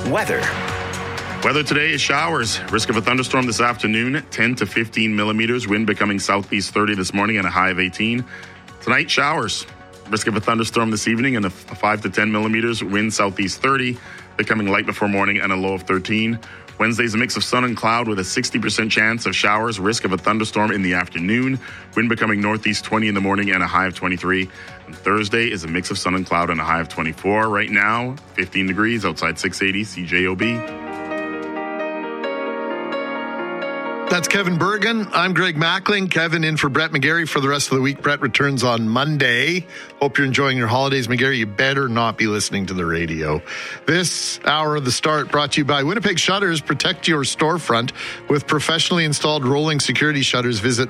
Weather. Weather today is showers. Risk of a thunderstorm this afternoon, 10 to 15 millimeters. Wind becoming southeast 30 this morning and a high of 18. Tonight, showers. Risk of a thunderstorm this evening and a 5 to 10 millimeters. Wind southeast 30, becoming light before morning and a low of 13. Wednesday's a mix of sun and cloud with a 60% chance of showers. Risk of a thunderstorm in the afternoon. Wind becoming northeast 20 in the morning and a high of 23. And Thursday is a mix of sun and cloud and a high of 24. Right now, 15 degrees outside 680 CJOB. That's Kevin Bergen. I'm Greg Mackling. Kevin in for Brett McGarry for the rest of the week. Brett returns on Monday. Hope you're enjoying your holidays. McGarry, you better not be listening to the radio. This hour of The Start brought to you by Winnipeg Shutters. Protect your storefront with professionally installed rolling security shutters. Visit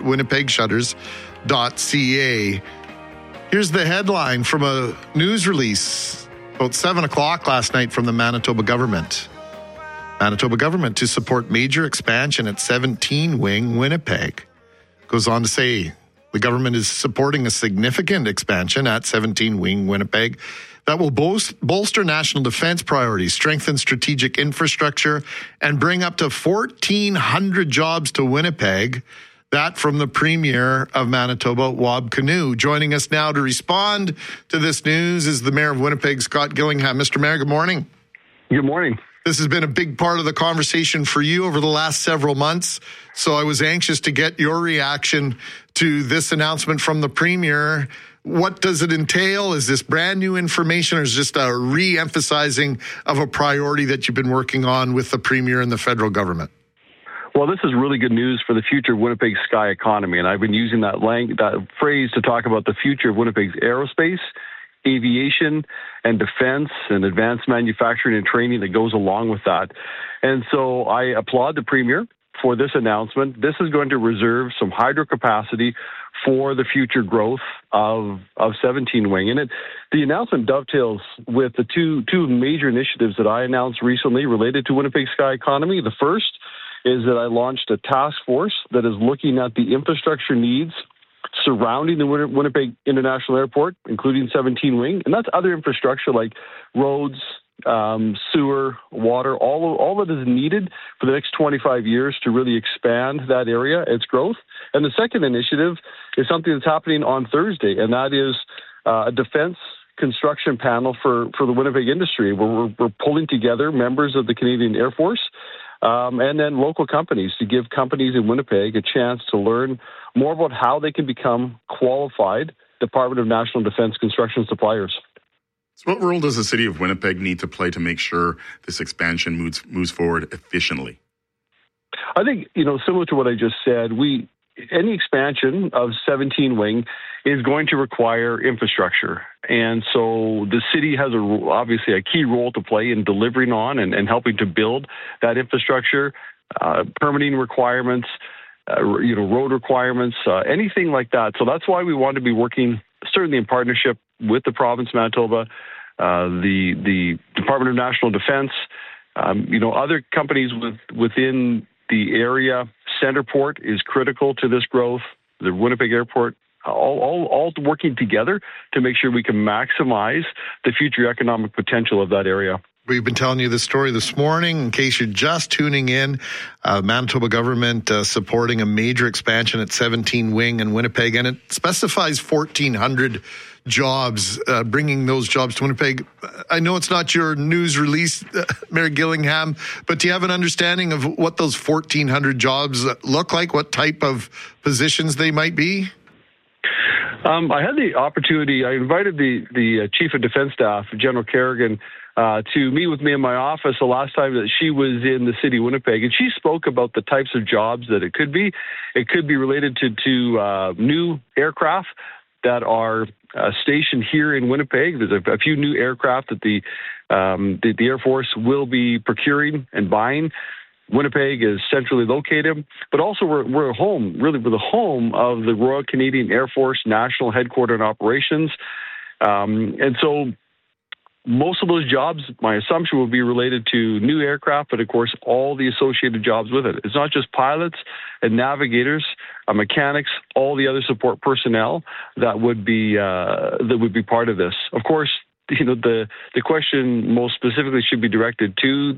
winnipegshutters.ca. Here's the headline from a news release about 7 o'clock last night from the Manitoba government. Manitoba government to support major expansion at 17 Wing Winnipeg. Goes on to say the government is supporting a significant expansion at 17 Wing Winnipeg that will bolster national defense priorities, strengthen strategic infrastructure, and bring up to 1,400 jobs to Winnipeg. That from the Premier of Manitoba, Wab Kinew. Joining us now to respond to this news is the Mayor of Winnipeg, Scott Gillingham. Mr. Mayor, good morning. Good morning. This has been a big part of the conversation for you over the last several months, so I was anxious to get your reaction to this announcement from the Premier. What does it entail? Is this brand new information or is it just a re-emphasizing of a priority that you've been working on with the Premier and the federal government? Well, this is really good news for the future of Winnipeg's sky economy, and I've been using that phrase to talk about the future of Winnipeg's aerospace, aviation and defense and advanced manufacturing and training that goes along with that. And so I applaud the Premier for this announcement. This is going to reserve some hydro capacity for the future growth of 17 Wing. And the announcement dovetails with the two major initiatives that I announced recently related to Winnipeg's sky economy. The first is that I launched a task force that is looking at the infrastructure needs surrounding the Winnipeg International Airport, including 17 Wing, and that's other infrastructure like roads, sewer, water, all that is needed for the next 25 years to really expand that area, its growth. And the second initiative is something that's happening on Thursday, and that is a defense construction panel for the Winnipeg industry, where we're pulling together members of the Canadian Air Force and then local companies to give companies in Winnipeg a chance to learn more about how they can become qualified Department of National Defense construction suppliers. So what role does the city of Winnipeg need to play to make sure this expansion moves forward efficiently? I think, similar to what I just said, any expansion of 17 Wing is going to require infrastructure. And so the city has obviously a key role to play in delivering on and helping to build that infrastructure, permitting requirements, road requirements, anything like that. So that's why we want to be working certainly in partnership with the province of Manitoba, the Department of National Defense, other companies within the area. Centerport is critical to this growth. The Winnipeg Airport, all working together to make sure we can maximize the future economic potential of that area. We've been telling you this story this morning. In case you're just tuning in, Manitoba government supporting a major expansion at 17 Wing in Winnipeg, and it specifies 1,400 jobs, bringing those jobs to Winnipeg. I know it's not your news release, Mayor Gillingham, but do you have an understanding of what those 1,400 jobs look like, what type of positions they might be? I had the opportunity, I invited the Chief of Defense Staff, General Kerrigan, to meet with me in my office the last time that she was in the city of Winnipeg, and she spoke about the types of jobs that it could be. It could be related to new aircraft that are stationed here in Winnipeg. There's a few new aircraft that the Air Force will be procuring and buying. Winnipeg is centrally located, but also we're home, really we're the home of the Royal Canadian Air Force National Headquarters and Operations. And so most of those jobs, my assumption, will be related to new aircraft, but of course, all the associated jobs with it. It's not just pilots and navigators, mechanics, all the other support personnel that would be part of this. Of course, the question most specifically should be directed to